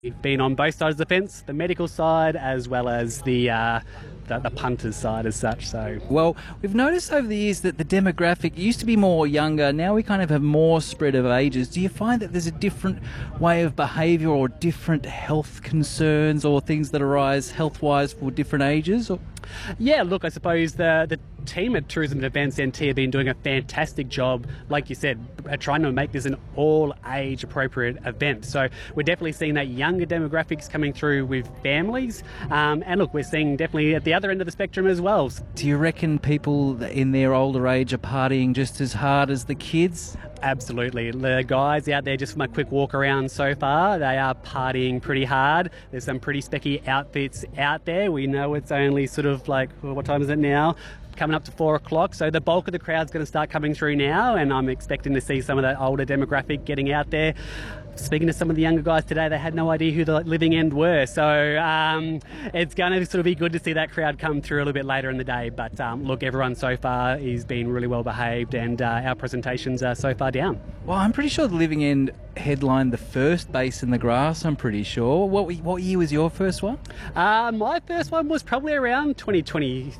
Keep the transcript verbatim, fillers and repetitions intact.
We've been on both sides of the fence, the medical side as well as the uh, the, the punters side as such. So, well, we've noticed over the years that the demographic used to be more younger. Now we kind of have more spread of ages. Do you find that there's a different way of behaviour or different health concerns or things that arise health-wise for different ages? Or? Yeah, look, I suppose the the team at Tourism and Events N T have been doing a fantastic job, like you said, at trying to make this an all-age appropriate event. So we're definitely seeing that younger demographics coming through with families. Um, and look, we're seeing definitely at the other end of the spectrum as well. Do you reckon people in their older age are partying just as hard as the kids? Absolutely. The guys out there, just from a quick walk around so far, they are partying pretty hard. There's some pretty specky outfits out there. We know it's only sort of like, well, what time is it now? Coming up to four o'clock, so the bulk of the crowd's going to start coming through now, and I'm expecting to see some of that older demographic getting out there. Speaking to some of the younger guys today, they had no idea who the Living End were, so um, it's going to sort of be good to see that crowd come through a little bit later in the day. But um, look, everyone so far is being really well behaved, and uh, our presentations are so far down. Well, I'm pretty sure the Living End headlined the first Bass in the Grass, I'm pretty sure. What what year was your first one? Uh, my first one was probably around twenty twenty